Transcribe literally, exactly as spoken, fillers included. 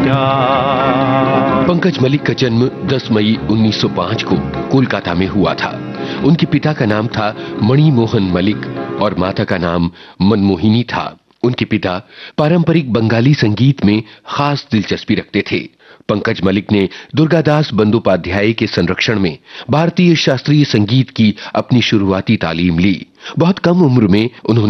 प्यार। पंकज मलिक का जन्म दस मई उन्नीस सौ पाँच को कोलकाता में हुआ था। उनके पिता का नाम था मणि मोहन मलिक और माता का नाम मनमोहिनी था। उनके पिता पारंपरिक बंगाली संगीत में खास दिलचस्पी रखते थे। पंकज मलिक ने दुर्गादास बंदोपाध्याय के संरक्षण में भारतीय शास्त्रीय संगीत की अपनी शुरुआती तालीम ली। बहुत कम उम्र में उन्होंने